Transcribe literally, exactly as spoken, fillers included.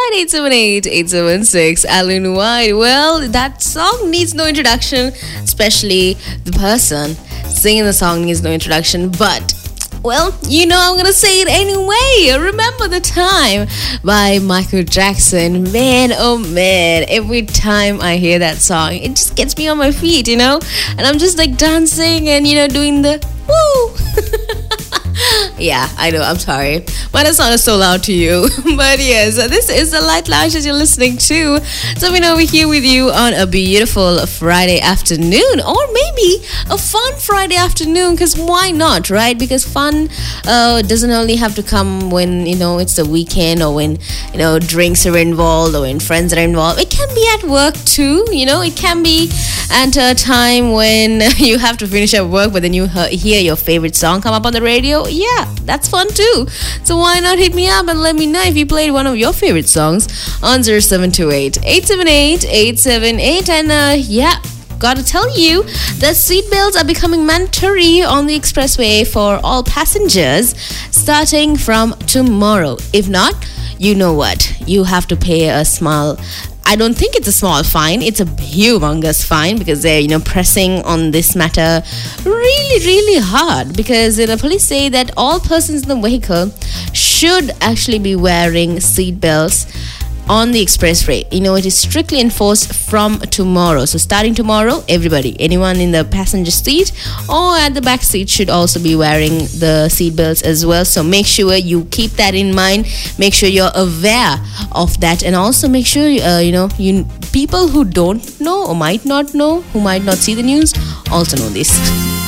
at eight seven eight, eight seven six, Alan White. Well, that song needs no introduction, especially the person singing the song needs no introduction, but well, you know I'm gonna say it anyway. Remember the Time by Michael Jackson. Man, oh man, every time I hear that song, it just gets me on my feet, you know? And I'm just like dancing and, you know, doing the woo. Yeah, I know, I'm sorry. Might have sounded so loud to you. But yes, this is the Light Lounge that you're listening to. So we're over here with you on a beautiful Friday afternoon, or maybe a fun Friday afternoon, because why not, right? Because fun uh, doesn't only have to come when, you know, it's the weekend, or when, you know, drinks are involved, or when friends are involved. It can be at work too, you know. It can be at a time when you have to finish at work, but then you hear your favorite song come up on the radio. Yeah, that's fun too. So why not hit me up and let me know if you played one of your favorite songs on zero seven two eight, eight seven eight, eight seven eight. And uh, yeah, gotta tell you that seatbelts are becoming mandatory on the expressway for all passengers starting from tomorrow. If not, you know what? You have to pay a small, I don't think it's a small fine. It's a humongous fine, because they're, you know, pressing on this matter really, really hard. Because you know, police say that all persons in the vehicle should actually be wearing seat belts on the expressway. You know, it is strictly enforced from tomorrow. So starting tomorrow, everybody, anyone in the passenger seat or at the back seat, should also be wearing the seat belts as well. So make sure you keep that in mind. Make sure you're aware of that, and also make sure uh, you know, you people who don't know or might not know, who might not see the news, also know this.